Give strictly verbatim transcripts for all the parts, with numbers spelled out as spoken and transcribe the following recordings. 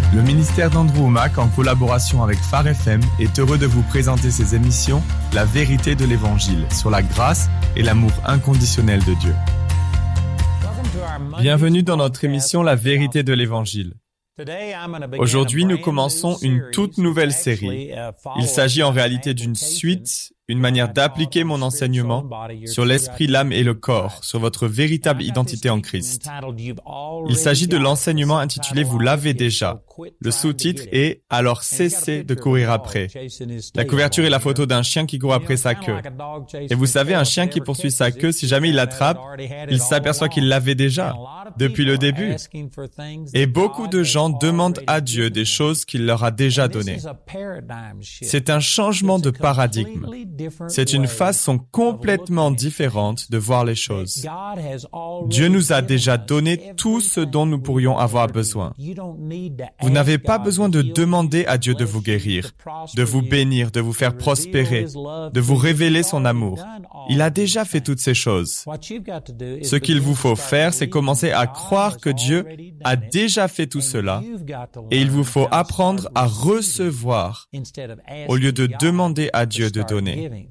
Le ministère d'Andrew Wommack, en collaboration avec Phare F M, est heureux de vous présenter ses émissions « La vérité de l'Évangile » sur la grâce et l'amour inconditionnel de Dieu. Bienvenue dans notre émission « La vérité de l'Évangile ». Aujourd'hui, nous commençons une toute nouvelle série. Il s'agit en réalité d'une suite, une manière d'appliquer mon enseignement sur l'esprit, l'âme et le corps, sur votre véritable identité en Christ. Il s'agit de l'enseignement intitulé « Vous l'avez déjà ». Le sous-titre est « Alors cessez de courir après ». La couverture est la photo d'un chien qui court après sa queue. Et vous savez, un chien qui poursuit sa queue, si jamais il l'attrape, il s'aperçoit qu'il l'avait déjà, depuis le début. Et beaucoup de gens demandent à Dieu des choses qu'il leur a déjà données. C'est un changement de paradigme. C'est une façon complètement différente de voir les choses. Dieu nous a déjà donné tout ce dont nous pourrions avoir besoin. Vous n'avez pas besoin de demander à Dieu de vous guérir, de vous bénir, de vous faire prospérer, de vous révéler son amour. Il a déjà fait toutes ces choses. Ce qu'il vous faut faire, c'est commencer à croire que Dieu a déjà fait tout cela, et il vous faut apprendre à recevoir au lieu de demander à Dieu de donner.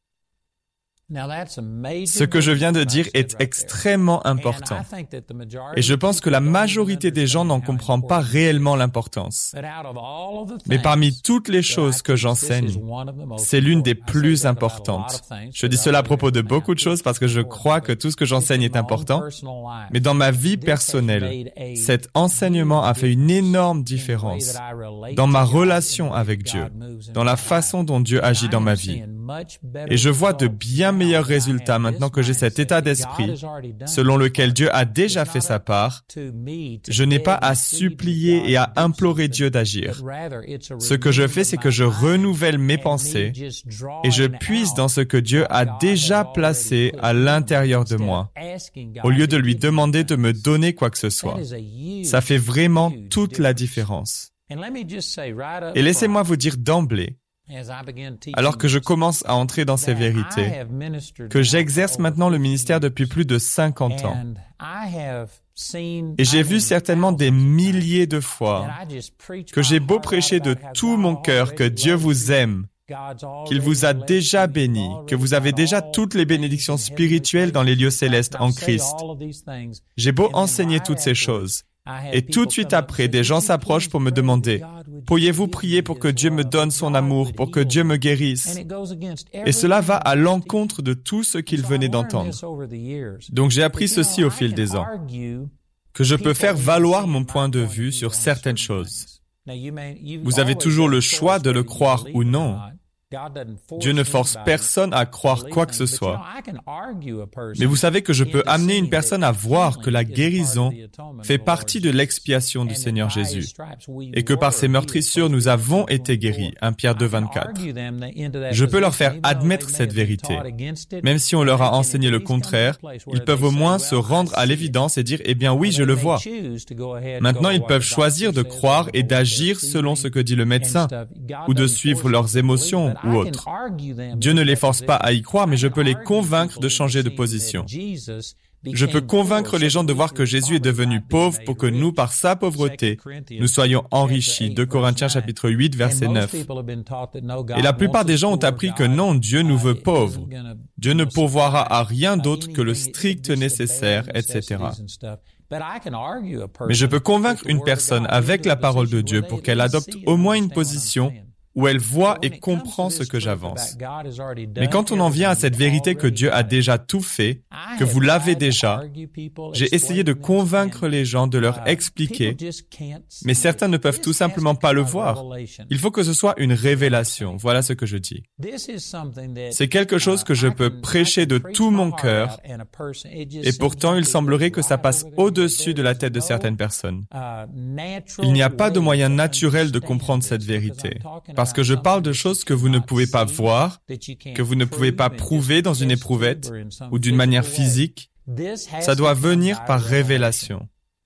Ce que je viens de dire est extrêmement important. Et je pense que la majorité des gens n'en comprend pas réellement l'importance. Mais parmi toutes les choses que j'enseigne, c'est l'une des plus importantes. Je dis cela à propos de beaucoup de choses parce que je crois que tout ce que j'enseigne est important. Mais dans ma vie personnelle, cet enseignement a fait une énorme différence dans ma relation avec Dieu, dans la façon dont Dieu agit dans ma vie. Et je vois de bien meilleurs résultats maintenant que j'ai cet état d'esprit selon lequel Dieu a déjà fait sa part. Je n'ai pas à supplier et à implorer Dieu d'agir. Ce que je fais, c'est que je renouvelle mes pensées et je puise dans ce que Dieu a déjà placé à l'intérieur de moi, au lieu de lui demander de me donner quoi que ce soit. Ça fait vraiment toute la différence. Et laissez-moi vous dire d'emblée, alors que je commence à entrer dans ces vérités, que j'exerce maintenant le ministère depuis plus de cinquante ans. Et j'ai vu certainement des milliers de fois que j'ai beau prêcher de tout mon cœur que Dieu vous aime, qu'il vous a déjà béni, que vous avez déjà toutes les bénédictions spirituelles dans les lieux célestes en Christ. J'ai beau enseigner toutes ces choses. Et tout de suite après, des gens s'approchent pour me demander « Pourriez-vous prier pour que Dieu me donne son amour, pour que Dieu me guérisse ?» Et cela va à l'encontre de tout ce qu'ils venaient d'entendre. Donc j'ai appris ceci au fil des ans, que je peux faire valoir mon point de vue sur certaines choses. Vous avez toujours le choix de le croire ou non. Dieu ne force personne à croire quoi que ce soit. Mais vous savez que je peux amener une personne à voir que la guérison fait partie de l'expiation du Seigneur Jésus et que par ses meurtrissures, nous avons été guéris. premier Pierre deux, vingt-quatre. Je peux leur faire admettre cette vérité. Même si on leur a enseigné le contraire, ils peuvent au moins se rendre à l'évidence et dire « Eh bien oui, je le vois ». Maintenant, ils peuvent choisir de croire et d'agir selon ce que dit le médecin ou de suivre leurs émotions ou autre. Dieu ne les force pas à y croire, mais je peux les convaincre de changer de position. Je peux convaincre les gens de voir que Jésus est devenu pauvre pour que nous, par sa pauvreté, nous soyons enrichis. deux Corinthiens chapitre huit, verset neuf. Et la plupart des gens ont appris que non, Dieu nous veut pauvres. Dieu ne pourvoira à rien d'autre que le strict nécessaire, et cetera. Mais je peux convaincre une personne avec la parole de Dieu pour qu'elle adopte au moins une position où elle voit et comprend ce que j'avance. Mais quand on en vient à cette vérité que Dieu a déjà tout fait, que vous l'avez déjà, j'ai essayé de convaincre les gens, de leur expliquer, mais certains ne peuvent tout simplement pas le voir. Il faut que ce soit une révélation, voilà ce que je dis. C'est quelque chose que je peux prêcher de tout mon cœur, et pourtant il semblerait que ça passe au-dessus de la tête de certaines personnes. Il n'y a pas de moyen naturel de comprendre cette vérité. Parce que je parle de choses que vous ne pouvez pas voir, que vous ne pouvez pas prouver dans une éprouvette ou d'une manière physique. Ça doit venir par révélation.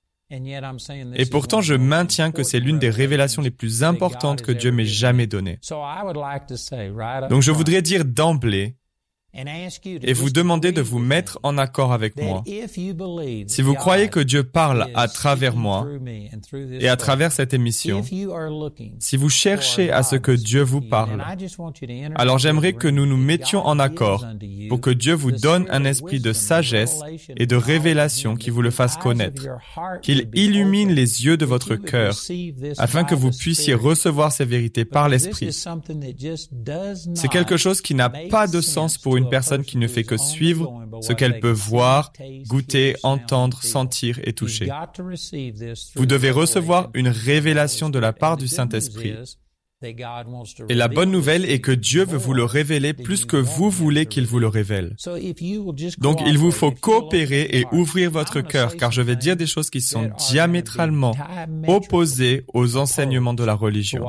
Et pourtant, je maintiens que c'est l'une des révélations les plus importantes que Dieu m'ait jamais données. Donc je voudrais dire d'emblée et vous demander de vous mettre en accord avec moi. Si vous croyez que Dieu parle à travers moi et à travers cette émission, si vous cherchez à ce que Dieu vous parle, alors j'aimerais que nous nous mettions en accord pour que Dieu vous donne un esprit de sagesse et de révélation qui vous le fasse connaître, qu'il illumine les yeux de votre cœur afin que vous puissiez recevoir ces vérités par l'esprit. C'est quelque chose qui n'a pas de sens pour une personne qui ne fait que suivre ce qu'elle peut voir, goûter, entendre, sentir et toucher. Vous devez recevoir une révélation de la part du Saint-Esprit. Et la bonne nouvelle est que Dieu veut vous le révéler plus que vous voulez qu'il vous le révèle. Donc, il vous faut coopérer et ouvrir votre cœur, car je vais dire des choses qui sont diamétralement opposées aux enseignements de la religion.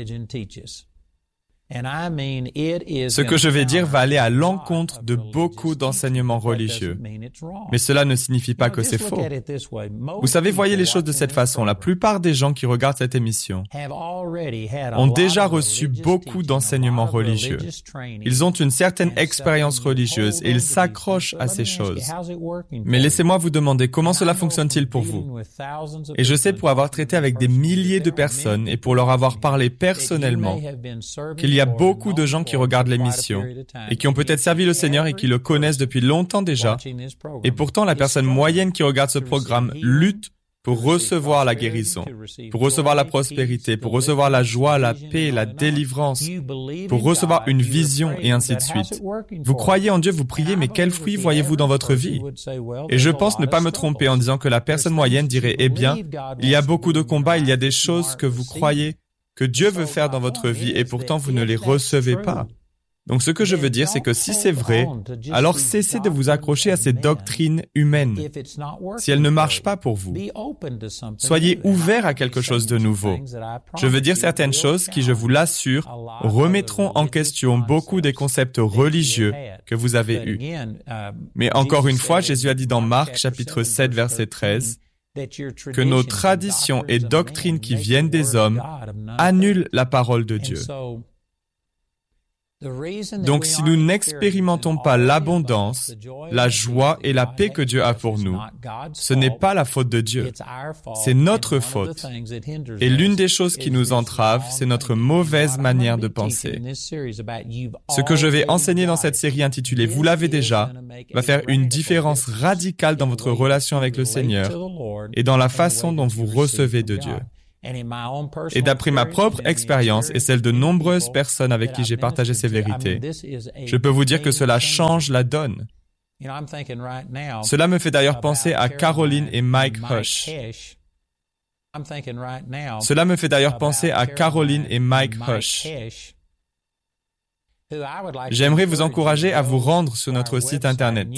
Ce que je vais dire va aller à l'encontre de beaucoup d'enseignements religieux. Mais cela ne signifie pas que c'est faux. Vous savez, voyez les choses de cette façon. La plupart des gens qui regardent cette émission ont déjà reçu beaucoup d'enseignements religieux. Ils ont une certaine expérience religieuse et ils s'accrochent à ces choses. Mais laissez-moi vous demander comment cela fonctionne-t-il pour vous? Et je sais, pour avoir traité avec des milliers de personnes et pour leur avoir parlé personnellement, qu'il Il y a beaucoup de gens qui regardent l'émission et qui ont peut-être servi le Seigneur et qui le connaissent depuis longtemps déjà. Et pourtant, la personne moyenne qui regarde ce programme lutte pour recevoir la guérison, pour recevoir la prospérité, pour recevoir la joie, la paix, la délivrance, pour recevoir une vision et ainsi de suite. Vous croyez en Dieu, vous priez, mais quels fruits voyez-vous dans votre vie? Et je pense ne pas me tromper en disant que la personne moyenne dirait, eh bien, il y a beaucoup de combats, il y a des choses que vous croyez que Dieu veut faire dans votre vie et pourtant vous ne les recevez pas. Donc ce que je veux dire, c'est que si c'est vrai, alors cessez de vous accrocher à ces doctrines humaines. Si elles ne marchent pas pour vous, soyez ouverts à quelque chose de nouveau. Je veux dire certaines choses qui, je vous l'assure, remettront en question beaucoup des concepts religieux que vous avez eus. Mais encore une fois, Jésus a dit dans Marc, chapitre sept, verset treize, que nos traditions et doctrines qui viennent des hommes annulent la parole de Dieu. Donc, si nous n'expérimentons pas l'abondance, la joie et la paix que Dieu a pour nous, ce n'est pas la faute de Dieu, c'est notre faute. Et l'une des choses qui nous entrave, c'est notre mauvaise manière de penser. Ce que je vais enseigner dans cette série intitulée « Vous l'avez déjà » va faire une différence radicale dans votre relation avec le Seigneur et dans la façon dont vous recevez de Dieu. Et d'après ma propre expérience et celle de nombreuses personnes avec qui j'ai partagé ces vérités, je peux vous dire que cela change la donne. Cela me fait d'ailleurs penser à Caroline et Mike Husch. Cela me fait d'ailleurs penser à Caroline et Mike Husch. J'aimerais vous encourager à vous rendre sur notre site internet